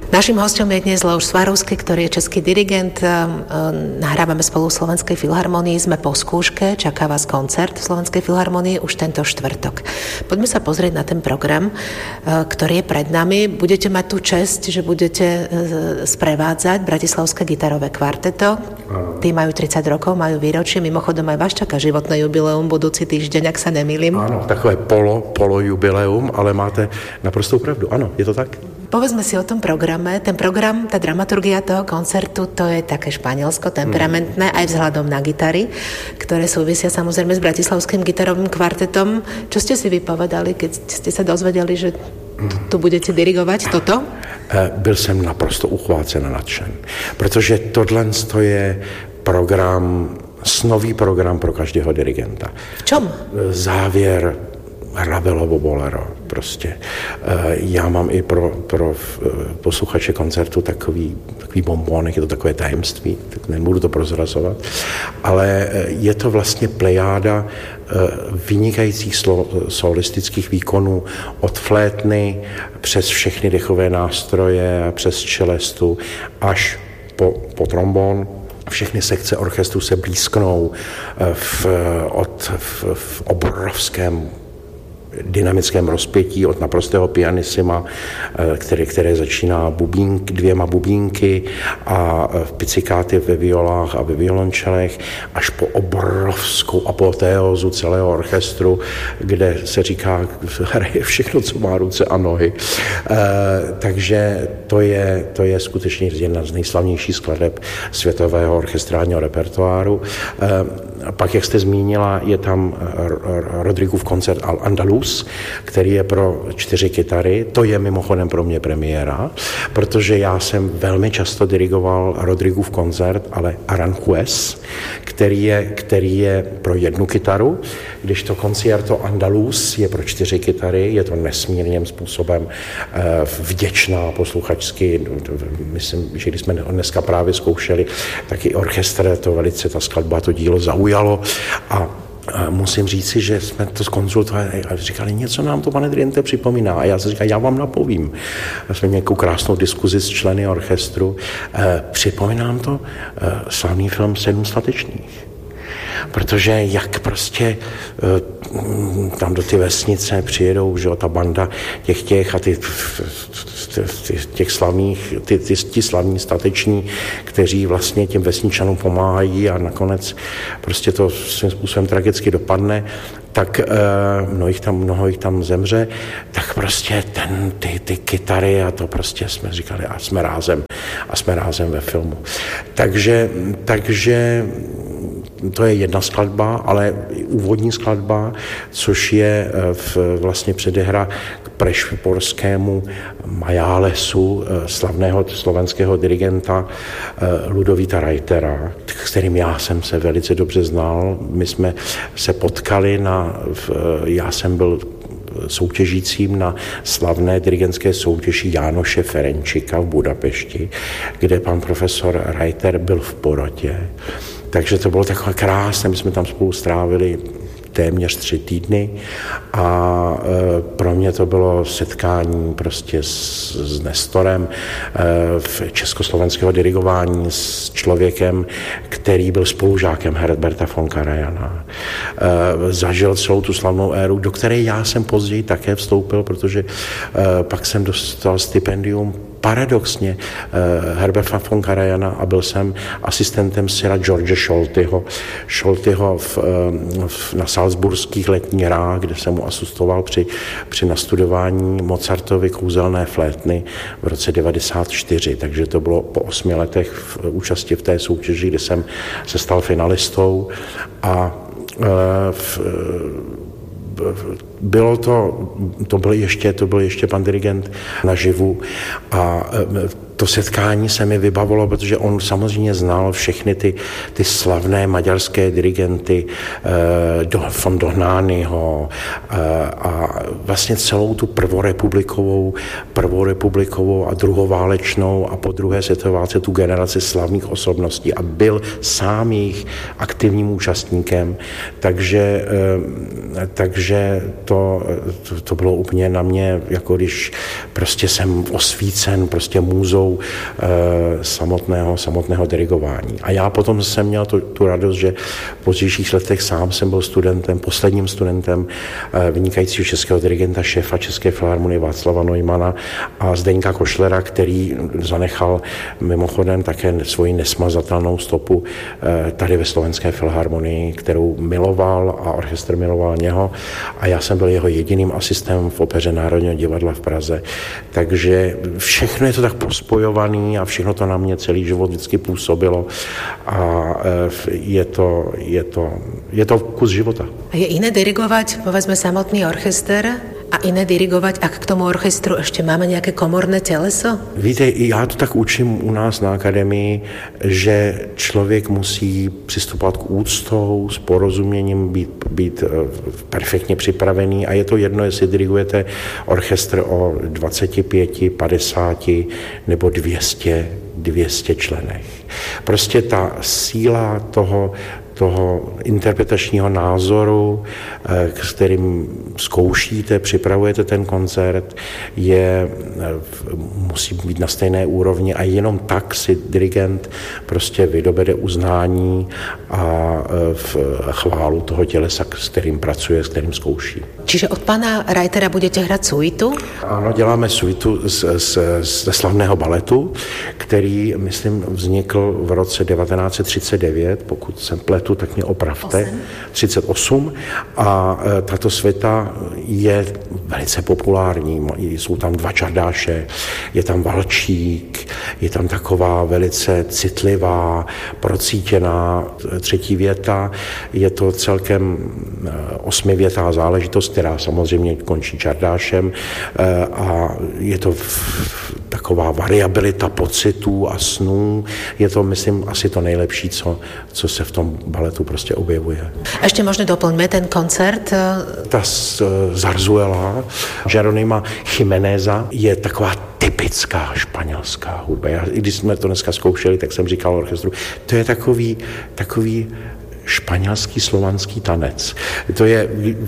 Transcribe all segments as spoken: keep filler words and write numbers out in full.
Naším hostom je dnes Leoš Svarovský, ktorý je český dirigent. Nahrávame spolu v Slovenskej filharmonii, sme po skúške, čaká vás koncert v Slovenskej filharmonii už tento štvrtok. Poďme sa pozrieť na ten program, ktorý je pred nami. Budete mať tú česť, že budete sprevádzať Bratislavské gitarové kvarteto. Tí majú tridsať rokov, majú výročie, mimochodom aj vás čaká životné jubileum budúci týždeň, ak sa nemýlim. Áno, takové polo, polo jubileum, ale máte naprostou pravdu. Áno, je to tak? Povedzme si o tom programe. Ten program, tá dramaturgia toho koncertu, to je také španielsko, temperamentné, aj vzhľadom na gitary, ktoré súvisia samozrejme s Bratislavským gitarovým kvartetom. Čo ste si vypovedali, keď ste sa dozvedeli, že tu budete dirigovať toto? Byl jsem naprosto uchvácen a nadšen, protože tohle je program, snový program pro každého dirigenta. V čom? Závěr Ravelovo bolero prostě. Já mám i pro, pro posluchače koncertu takový, takový bonbónek, je to takové tajemství, tak nebudu to prozrazovat, ale je to vlastně plejáda vynikajících solistických výkonů od flétny přes všechny dechové nástroje, přes čelestu až po, po trombón. Všechny sekce orchestru se blízknou v, od, v, v obrovském dynamickém rozpětí od naprostého pianissima, které, které začíná bubínk, dvěma bubínky a pizzikáty ve violách a ve violončelech, až po obrovskou apoteózu celého orchestru, kde se říká, hraje všechno, co má ruce a nohy. E, takže to je, to je skutečně jedna z nejslavnějších skladeb světového orchestrálního repertoáru. E, pak, jak jste zmínila, je tam Rodrigův koncert Al Andalus, který je pro čtyři kytary. To je mimochodem pro mě premiéra, protože já jsem velmi často dirigoval Rodrigův koncert, ale Aranjuez, který je, který je pro jednu kytaru, když to Concierto Andalus je pro čtyři kytary, je to nesmírným způsobem vděčná posluchačsky. Myslím, že když jsme dneska právě zkoušeli, tak i orchestr to velice, ta skladba, to dílo zaujalo a A musím říci, že jsme to zkonzultovali a říkali, něco nám to, pane dirigente, připomíná. A já jsem říkal, já vám napovím. A jsme měli nějakou krásnou diskuzi s členy orchestru. E, připomínám to e, slavný film Sedm statečných. Protože jak prostě e, tam do ty vesnice přijedou, že ta banda těch těch a ty, ty, těch slavných, ty, ty, ty slavní stateční, kteří vlastně těm vesničanům pomáhají a nakonec prostě to svým způsobem tragicky dopadne, tak e, mnoho jich tam, mnoho jich tam zemře, tak prostě ten, ty, ty kytary a to prostě jsme říkali a jsme rázem a jsme rázem ve filmu. Takže, takže to je jedna skladba, ale úvodní skladba, což je v, vlastně předehra k prešviporskému majálesu slavného slovenského dirigenta Ludovíta Reitera, s kterým já jsem se velice dobře znal. My jsme se potkali na, já jsem byl soutěžícím na slavné dirigentské soutěži Jánoše Ferenčika v Budapešti, kde pan profesor Reiter byl v porotě. Takže to bylo takové krásné, my jsme tam spolu strávili téměř tři týdny a e, pro mě to bylo setkání prostě s, s Nestorem e, v československého dirigování s člověkem, který byl spolužákem Herberta von Karajana. E, zažil celou tu slavnou éru, do které já jsem později také vstoupil, protože e, pak jsem dostal stipendium paradoxně uh, Herberta von Karajana a byl jsem asistentem Sira George Scholtyho, Scholtyho v, v, na salzburských letních hrách, kde jsem mu asistoval při, při nastudování Mozartovy kouzelné flétny v roce devadesát čtyři, takže to bylo po osmi letech v účasti v té soutěži, kde jsem se stal finalistou a uh, v, bylo to, to byl ještě, to byl ještě pan dirigent naživu a to setkání se mi vybavilo, protože on samozřejmě znal všechny ty, ty slavné maďarské dirigenty eh, do, von Dohnányho eh, a vlastně celou tu prvorepublikovou, prvorepublikovou a druhoválečnou a po druhé světové válce tu generaci slavných osobností a byl sám jejich aktivním účastníkem, takže, eh, takže to, to, to bylo úplně na mě, jako když prostě jsem osvícen prostě můzou eh, samotného, samotného dirigování. A já potom jsem měl tu, tu radost, že v pozdějších letech sám jsem byl studentem, posledním studentem eh, vynikajícího českého dirigenta, šéfa České filharmonie Václava Neumana a Zdeňka Košlera, který zanechal mimochodem také svoji nesmazatelnou stopu eh, tady ve Slovenské filharmonii, kterou miloval a orchestr miloval něho a já jsem byl jeho jediným asistentem v Opeře Národního divadla v Praze. Takže všechno je to tak pospojované a všechno to na mě celý život vždycky působilo a je to, je to, je to kus života. A je iné dirigovať, povedzme, samotný orchester a iné dirigovať, ak k tomu orchestru ešte máme nejaké komorné teleso? Víte, já to tak učím u nás na akademii, že člověk musí přistupovat k úctou, s porozuměním, být, být perfektně připravený a je to jedno, jestli dirigujete orchestr o dvacet pět, padesát nebo dvě stě, dvě stě členech. Prostě ta síla toho, toho interpretačního názoru, s kterým zkoušíte, připravujete ten koncert, je, musí být na stejné úrovni a jenom tak si dirigent prostě vydobede uznání a chválu toho tělesa, s kterým pracuje, s kterým zkouší. Čiže od pana Reitera budete hrát suitu? Ano, děláme suitu z, z, ze slavného baletu, který, myslím, vznikl v roce devatenáct set třicet devět, pokud jsem pletu, tak mě opravte, třicet osm a e, tato suita je velice populární, jsou tam dva čardáše, je tam valčík, je tam taková velice citlivá, procítěná třetí věta, je to celkem osmivětá záležitost, která samozřejmě končí čardášem e, a je to v, taková variabilita pocitů a snů, je to, myslím, asi to nejlepší, co, co se v tom baletu prostě objevuje. Ještě možná doplňme ten koncert. Ta Zarzuela Jeronima Jiméneza je taková typická španělská hudba. Já, i když jsme to dneska zkoušeli, tak jsem říkal orchestru, to je takový, takový španělský slovanský tanec. To je,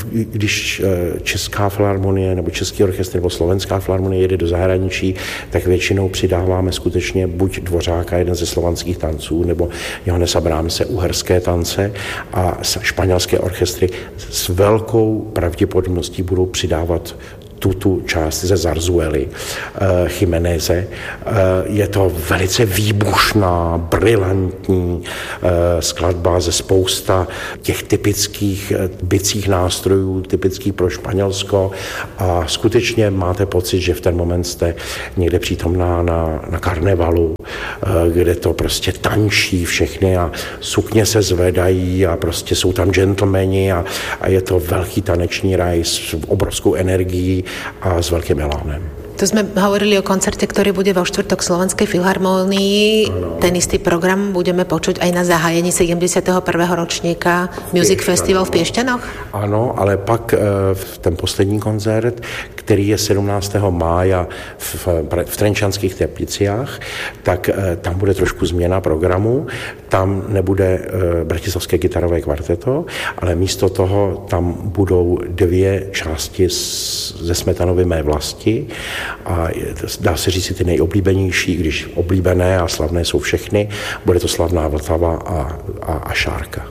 když Česká filharmonie nebo Český orchestr nebo Slovenská filharmonie jede do zahraničí, tak většinou přidáváme skutečně buď Dvořáka, jeden ze slovanských tanců, nebo Johannesa Brahmse, uherské tance a španělské orchestry s velkou pravděpodobností budou přidávat tuto část ze Zarzuely uh, Jiméneze. Uh, je to velice výbušná, brilantní uh, skladba ze spousta těch typických uh, bicích nástrojů, typických pro Španělsko a skutečně máte pocit, že v ten moment jste někde přítomná na, na karnevalu, uh, kde to prostě tančí všechny a sukně se zvedají a prostě jsou tam gentlemani a, a je to velký taneční raj s obrovskou energií a s veľkým elánem. To sme hovorili o koncerte, ktorý bude vo štvrtok Slovenskej filharmónii. Ano. Ten istý program budeme počuť aj na zahájení sedemdesiateho prvého ročníka Music Festival v Piešťanoch? Ano, ale pak v ten poslední koncert, který je sedmnáctého mája v, v Trenčanských Tepliciách, tak tam bude trošku změna programu. Tam nebude bratislavské gitarové kvarteto, ale místo toho tam budou dvě části ze Smetanovy Mé vlasti a dá se říct si ty nejoblíbenější, když oblíbené a slavné jsou všechny, bude to Slavná Vltava a, a, a Šárka.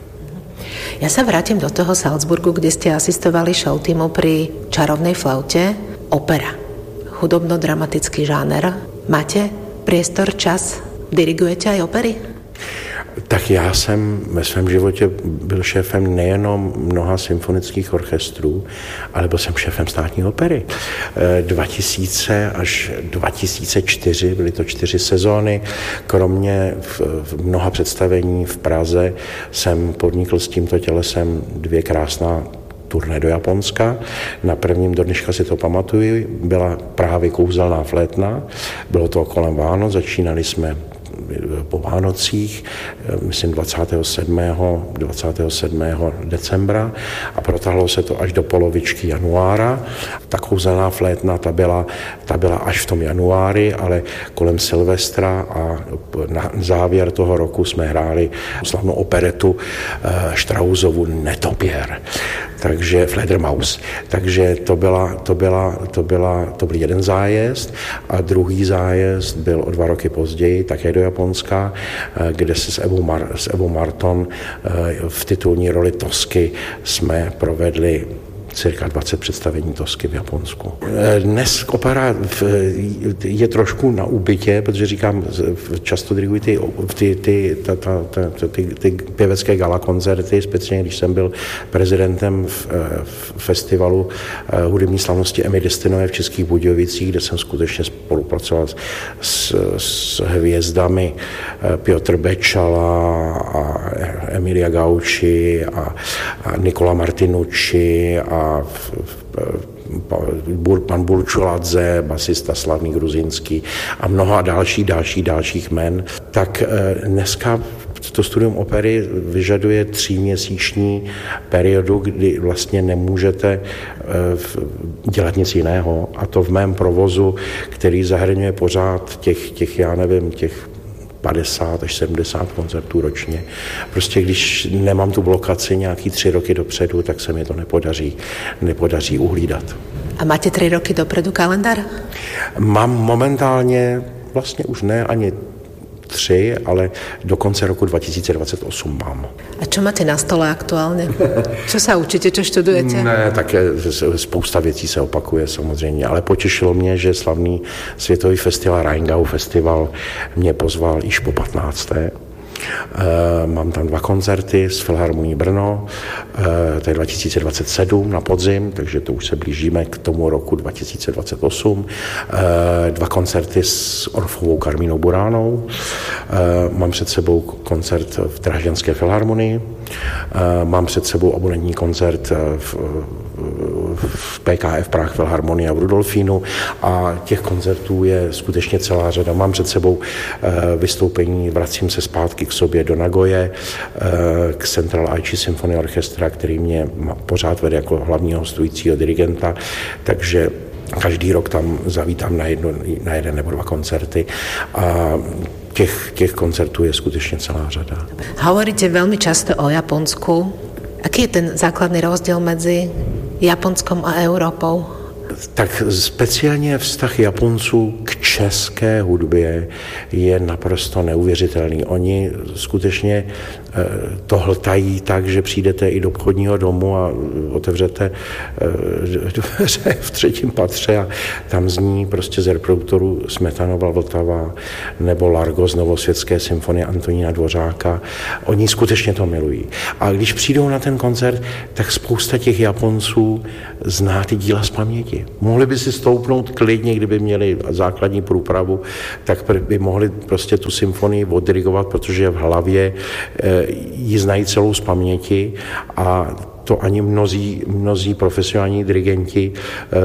Ja sa vrátim do toho Salzburgu, kde ste asistovali show týmu pri Čarovnej flaute. Opera, hudobno-dramatický žáner. Máte priestor, čas? Dirigujete aj opery? Tak já jsem ve svém životě byl šéfem nejenom mnoha symfonických orchestrů, ale byl jsem šéfem státní opery. dva tisíce až dva tisíce čtyři, byly to čtyři sezóny. Kromě v, v mnoha představení v Praze jsem podnikl s tímto tělesem dvě krásná turné do Japonska. Na prvním, do dneška si to pamatuju, byla právě kouzelná flétna. Bylo to kolem Vánoc, začínali jsme po Vánocích, myslím dvacátého sedmého decembra a protáhlo se to až do polovičky januára. Ta kouzelná flétna, ta byla, ta byla až v tom januári, ale kolem Silvestra a na závěr toho roku jsme hráli slavnou operetu Straussovu Netopěr, takže Fledermaus. Takže to, byla, to, byla, to, byla, to byl jeden zájezd a druhý zájezd byl o dva roky později, také do Japonska, kde se s Evou, Mar- s Evou Marton v titulní roli Tosky jsme provedli cirka dvacet představení Tosky v Japonsku. Dnes opera je trošku na úbytě, protože říkám, často diriguji ty, ty, ty, ta, ta, ta, ty, ty pěvecké gala koncerty, speciálně když jsem byl prezidentem v, v festivalu hudební slavnosti Emmy Destinové v Českých Budějovicích, kde jsem skutečně spolupracoval s, s hvězdami Piotr Bečala a Emilia Gauči a, a Nicola Martinucci a a pan Burčuladze, basista slavný gruzínský a mnoha dalších, dalších, dalších men, tak dneska to studium opery vyžaduje tříměsíční periodu, kdy vlastně nemůžete dělat nic jiného. A to v mém provozu, který zahrnuje pořád těch, těch já nevím, těch padesát až sedmdesát koncertů ročně. Prostě když nemám tu blokaci nějaký tři roky dopředu, tak se mi to nepodaří, nepodaří uhlídat. A máte tři roky dopredu kalendár? Mám momentálně, vlastně už ne ani tři, ale do konce roku dva tisíce dvacet osm mám. A čo máte na stole aktuálně? Co se učíte, čo študujete? Ne, tak spousta věcí se opakuje samozřejmě, ale potěšilo mě, že slavný světový festival Rheingau festival mě pozval již po patnácté. Mám tam dva koncerty s Filharmonií Brno, to je dva tisíce dvacet sedm na podzim, takže to už se blížíme k tomu roku dva tisíce dvacet osm. Dva koncerty s Orfovou Karmínou Buránou. Mám před sebou koncert v Drážďanské filharmonii. Mám před sebou abonentní koncert v, v P K F Prague Filharmonie a v Rudolfínu a těch koncertů je skutečně celá řada. Mám před sebou vystoupení, vracím se zpátky k sobě do Nagoje, k Central Aichi Symphony Orchestra, který mě pořád vede jako hlavního hostujícího dirigenta, takže každý rok tam zavítám na, jedno, na jeden nebo dva koncerty a těch, těch koncertů je skutečně celá řada. Hovoríte veľmi často o Japonsku. Aký je ten základný rozdiel medzi Japonskom a Európou? Tak speciálně vztah Japonců k české hudbě je naprosto neuvěřitelný. Oni skutečně to hltají tak, že přijdete i do obchodního domu a otevřete dveře v třetím patře a tam zní prostě z reproduktoru Smetanova Vltava nebo Largo z Novosvětské symfonie Antonína Dvořáka. Oni skutečně to milují. A když přijdou na ten koncert, tak spousta těch Japonců zná ty díla z paměti. Mohli by si stoupnout klidně, kdyby měli základní průpravu, tak by mohli prostě tu symfonii oddirigovat, protože v hlavě ji znají celou z paměti a to ani mnozí, mnozí profesionální dirigenti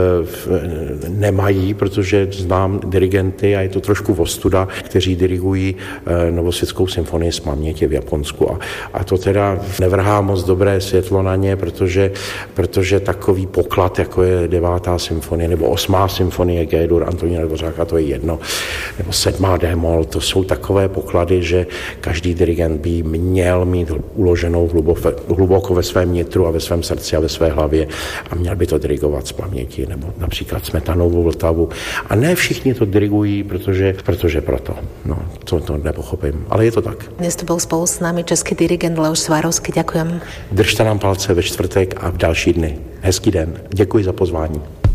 e, nemají, protože znám dirigenty a je to trošku ostuda, kteří dirigují e, Novosvětskou symfonii z paměti v Japonsku. A, a to teda nevrhá moc dobré světlo na ně, protože, protože takový poklad, jako je devátá symfonie nebo osmá symfonie G-dur Antonína Dvořáka, to je jedno, nebo sedmá D-moll, to jsou takové poklady, že každý dirigent by měl mít uloženou hluboko, hluboko ve svém nitru a ve svém srdci a ve své hlavě a měl by to dirigovat z paměti, nebo například Smetanovou Vltavu. A ne všichni to dirigují, protože, protože proto. No, to, to nepochopím, ale je to tak. Dnes to byl spolu s námi český dirigent Leoš Svarovský, ďakujem. Držte nám palce ve čtvrtek a v další dny. Hezký den. Děkuji za pozvání.